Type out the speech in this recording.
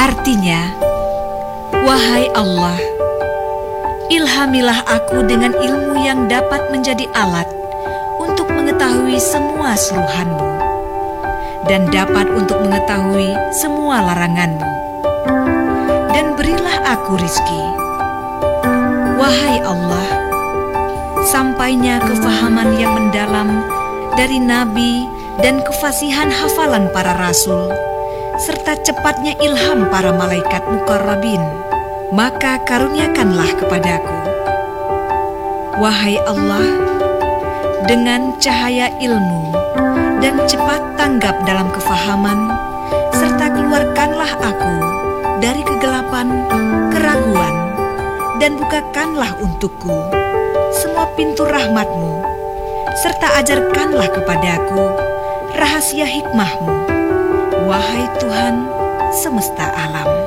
Artinya, wahai Allah, ilhamilah aku dengan ilmu yang dapat menjadi alat untuk mengetahui semua suruhan-Mu dan dapat untuk mengetahui semua larangan-Mu. Dan berilah aku rizki. Wahai Allah, sampainya kefahaman yang mendalam dari Nabi dan kefasihan hafalan para rasul, serta cepatnya ilham para malaikat mukarrabin, maka karuniakanlah kepadaku. Wahai Allah, dengan cahaya ilmu dan cepat tanggap dalam kefahaman, serta keluarkanlah aku dari kegelapan, keraguan, dan bukakanlah untukku semua pintu rahmat-Mu, serta ajarkanlah kepadaku rahasia hikmah-Mu, wahai Tuhan semesta alam.